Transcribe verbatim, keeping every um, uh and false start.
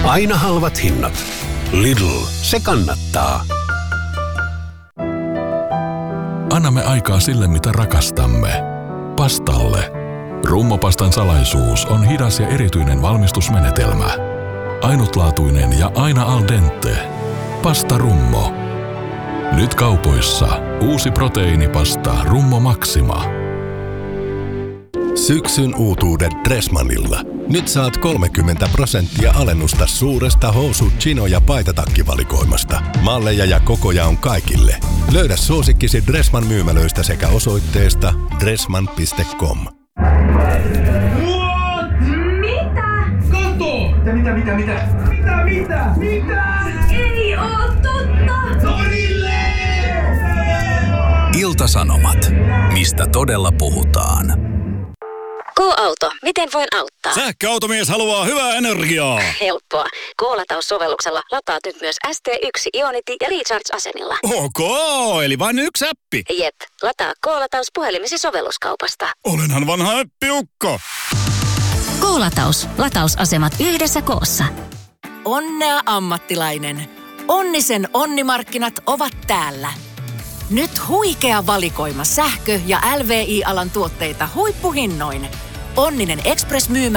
Aina halvat hinnat. Lidl, se kannattaa. Annamme aikaa sille, mitä rakastamme. Pastalle. Rummopastan salaisuus on hidas ja erityinen valmistusmenetelmä. Ainutlaatuinen ja aina al dente. Pasta Rummo. Nyt kaupoissa uusi proteiinipasta Rummo Maxima. Syksyn uutuudet Dressmannilla. Nyt saat kolmekymmentä prosenttia alennusta suuresta housu-, chino- ja paitatakkivalikoimasta. Malleja ja kokoja on kaikille. Löydä suosikkisi Dressmann myymälöistä sekä osoitteesta dressmann piste com. What? Mitä? Kato! Mitä, mitä, mitä? Mitä, mitä? Mitä? Ei oo totta! Torille! Ilta-Sanomat. Mistä todella puhutaan? K-auto. Miten voin auttaa? Sähköautomies haluaa hyvää energiaa. Helppoa. K-lataussovelluksella lataat nyt myös S T yksi Ionity ja Recharge-asemilla. Ok, eli vain yksi appi. Jep. Lataa K-lataus puhelimesi sovelluskaupasta. Olenhan vanha appiukko. K-lataus. Latausasemat yhdessä koossa. Onnea ammattilainen. Onnisen onnimarkkinat ovat täällä. Nyt huikea valikoima sähkö- ja L V I-alan tuotteita huippuhinnoin. Onninen Express-myymälä